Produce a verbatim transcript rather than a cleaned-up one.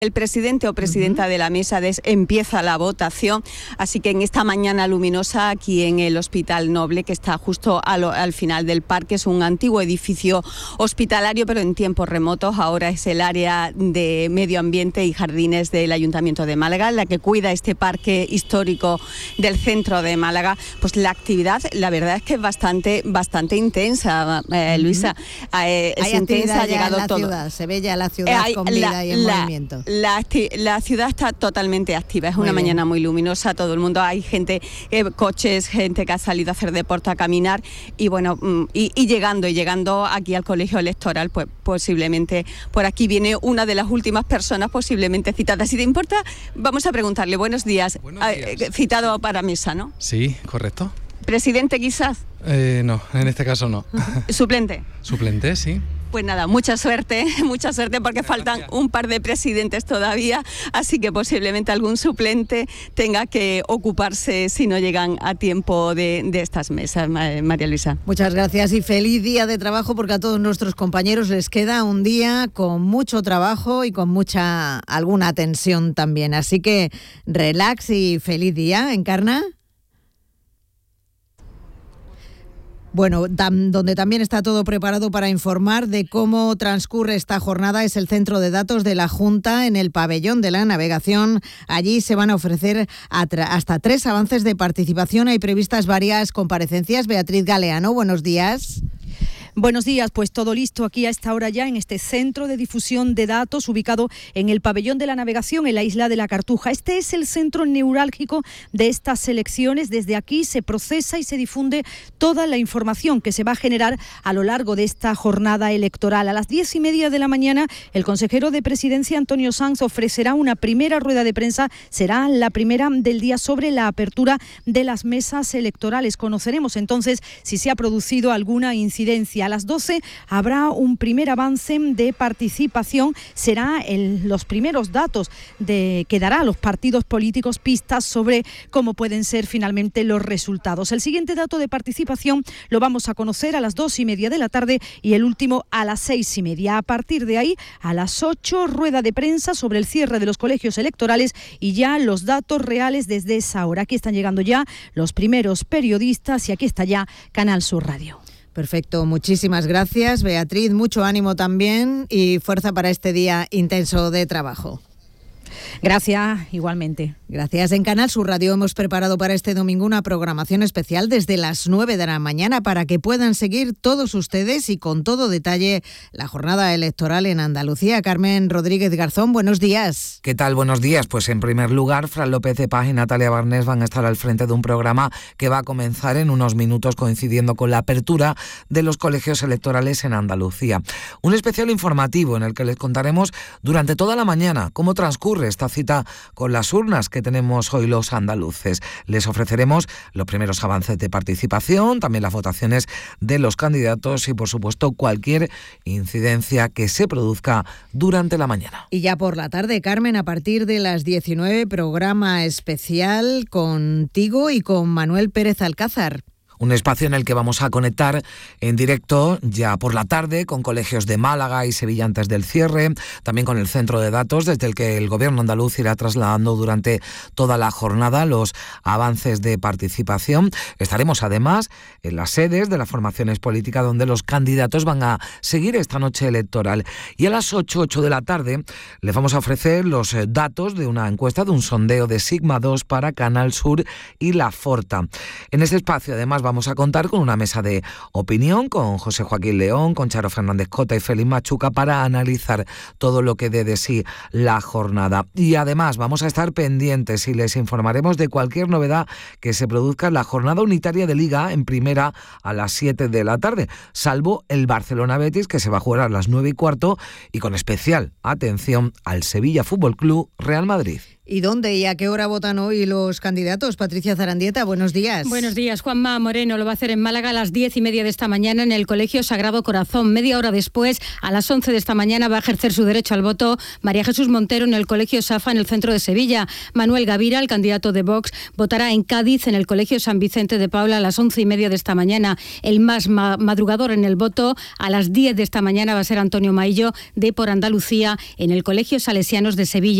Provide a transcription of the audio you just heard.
El presidente o presidenta uh-huh. de la mesa des, empieza la votación, así que en esta mañana luminosa aquí en el Hospital Noble, que está justo al, al final del parque, es un antiguo edificio hospitalario, pero en tiempos remotos. Ahora es el área de medio ambiente y jardines del Ayuntamiento de Málaga, la que cuida este parque histórico del centro de Málaga. Pues la actividad, la verdad es que es bastante, bastante intensa, eh, Luisa. Uh-huh. Eh, es Hay intensa, ha llegado en la todo. Ciudad, se ve ya la ciudad eh, con vida la, y en la, movimiento. La, la ciudad está totalmente activa, es muy una bien. mañana muy luminosa, todo el mundo, hay gente, eh, coches, gente que ha salido a hacer deporte, a caminar, y bueno, y, y llegando, y llegando aquí al colegio electoral, pues posiblemente por aquí viene una de las últimas personas posiblemente citadas. Si te importa, vamos a preguntarle, buenos días, buenos días. Eh, citado para mesa, ¿no? Sí, correcto. ¿Presidente quizás? Eh, no, en este caso no. ¿Suplente? Suplente, sí. Pues nada, mucha suerte, mucha suerte porque Muchas faltan gracias. un par de presidentes todavía, así que posiblemente algún suplente tenga que ocuparse si no llegan a tiempo de, de estas mesas, María Luisa. Muchas gracias y feliz día de trabajo, porque a todos nuestros compañeros les queda un día con mucho trabajo y con mucha, alguna tensión también, así que relax y feliz día. ¿Encarna? Bueno, tam, donde también está todo preparado para informar de cómo transcurre esta jornada es el centro de datos de la Junta en el pabellón de la navegación. Allí se van a ofrecer atra- hasta tres avances de participación. Hay previstas varias comparecencias. Beatriz Galeano, buenos días. Buenos días, pues todo listo aquí a esta hora ya en este centro de difusión de datos ubicado en el pabellón de la navegación en la isla de la Cartuja. Este es el centro neurálgico de estas elecciones. Desde aquí se procesa y se difunde toda la información que se va a generar a lo largo de esta jornada electoral. A las diez y media de la mañana, el consejero de Presidencia, Antonio Sanz, ofrecerá una primera rueda de prensa. Será la primera del día sobre la apertura de las mesas electorales. Conoceremos entonces si se ha producido alguna incidencia. A las doce habrá un primer avance de participación. Será el, los primeros datos de, que dará a los partidos políticos pistas sobre cómo pueden ser finalmente los resultados. El siguiente dato de participación lo vamos a conocer a las dos y media de la tarde y el último a las seis y media. A partir de ahí, a las ocho, rueda de prensa sobre el cierre de los colegios electorales y ya los datos reales desde esa hora. Aquí están llegando ya los primeros periodistas y aquí está ya Canal Sur Radio. Perfecto, muchísimas gracias, Beatriz, mucho ánimo también y fuerza para este día intenso de trabajo. Gracias, igualmente. Gracias. En Canal Sur Radio hemos preparado para este domingo una programación especial desde las nueve de la mañana para que puedan seguir todos ustedes y con todo detalle la jornada electoral en Andalucía. Carmen Rodríguez Garzón, buenos días. ¿Qué tal? Buenos días. Pues en primer lugar, Fran López de Paz y Natalia Barnés van a estar al frente de un programa que va a comenzar en unos minutos coincidiendo con la apertura de los colegios electorales en Andalucía. Un especial informativo en el que les contaremos durante toda la mañana cómo transcurre esta cita con las urnas que tenemos hoy los andaluces. Les ofreceremos los primeros avances de participación, también las votaciones de los candidatos y, por supuesto, cualquier incidencia que se produzca durante la mañana. Y ya por la tarde, Carmen, a partir de las diecinueve, programa especial contigo y con Manuel Pérez Alcázar. Un espacio en el que vamos a conectar en directo ya por la tarde con colegios de Málaga y Sevilla antes del cierre, también con el centro de datos desde el que el gobierno andaluz irá trasladando durante toda la jornada los avances de participación. Estaremos además en las sedes de las formaciones políticas donde los candidatos van a seguir esta noche electoral. Y a las ocho, ocho de la tarde les vamos a ofrecer los datos de una encuesta, de un sondeo de Sigma dos para Canal Sur y La Forta. En este espacio además vamos Vamos a contar con una mesa de opinión con José Joaquín León, con Charo Fernández Cota y Félix Machuca para analizar todo lo que dé de sí la jornada. Y además vamos a estar pendientes y les informaremos de cualquier novedad que se produzca en la jornada unitaria de Liga en primera a las siete de la tarde, salvo el Barcelona-Betis que se va a jugar a las nueve y cuarto y con especial atención al Sevilla Fútbol Club Real Madrid. ¿Y dónde y a qué hora votan hoy los candidatos? Patricia Zarandieta, buenos días. Buenos días, Juanma Moreno. Moreno lo va a hacer en Málaga a las diez y media de esta mañana en el Colegio Sagrado Corazón. Media hora después, a las once de esta mañana, va a ejercer su derecho al voto María Jesús Montero en el Colegio Safa, en el centro de Sevilla. Manuel Gavira, el candidato de Vox, votará en Cádiz, en el Colegio San Vicente de Paula, a las once y media de esta mañana. El más ma- madrugador en el voto, a las diez de esta mañana, va a ser Antonio Maillo, de Por Andalucía, en el Colegio Salesianos de Sevilla.